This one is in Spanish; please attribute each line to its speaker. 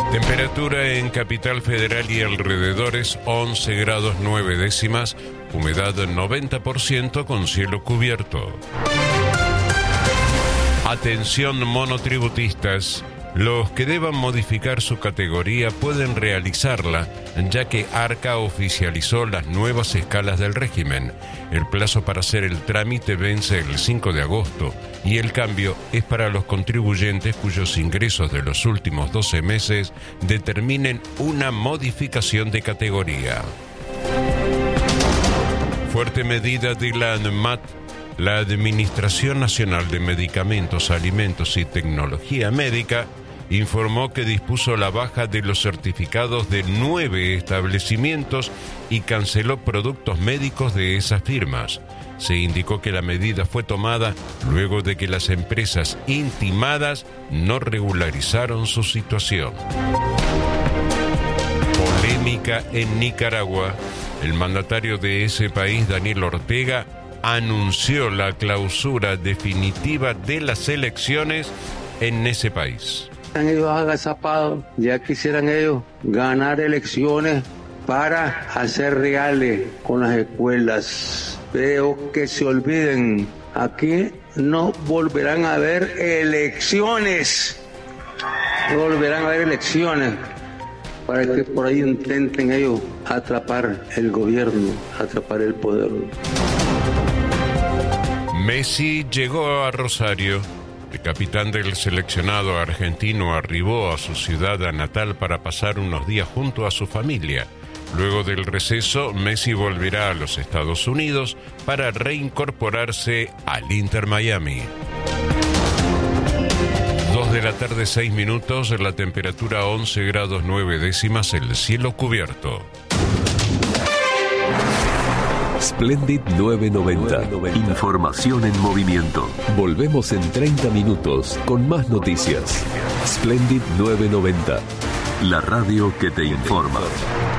Speaker 1: Temperatura en Capital Federal y alrededores 11 grados 9 décimas, humedad 90% con cielo cubierto. Atención monotributistas, los que deban modificar su categoría pueden realizarla, ya que Arca oficializó las nuevas escalas del régimen. El plazo para hacer el trámite vence el 5 de agosto y el cambio es para los contribuyentes cuyos ingresos de los últimos 12 meses determinen una modificación de categoría. Fuerte medida de la ANMAT. La Administración Nacional de Medicamentos, Alimentos y Tecnología Médica informó que dispuso la baja de los certificados de 9 establecimientos y canceló productos médicos de esas firmas. Se indicó que la medida fue tomada luego de que las empresas intimadas no regularizaron su situación. Polémica en Nicaragua. El mandatario de ese país, Daniel Ortega, anunció la clausura definitiva de las elecciones en ese país.
Speaker 2: Están ellos agazapados, ya quisieran ellos ganar elecciones para hacer reales con las escuelas. Pero que se olviden, aquí no volverán a haber elecciones. No volverán a haber elecciones para que por ahí intenten ellos atrapar el gobierno, atrapar el poder.
Speaker 1: Messi llegó a Rosario. El capitán del seleccionado argentino arribó a su ciudad natal para pasar unos días junto a su familia. Luego del receso, Messi volverá a los Estados Unidos para reincorporarse al Inter Miami. 2 de la tarde, 6 minutos, la temperatura 11 grados 9 décimas, el cielo cubierto.
Speaker 3: Splendid 990. Información en movimiento. Volvemos en 30 minutos con más noticias. Splendid 990. La radio que te informa.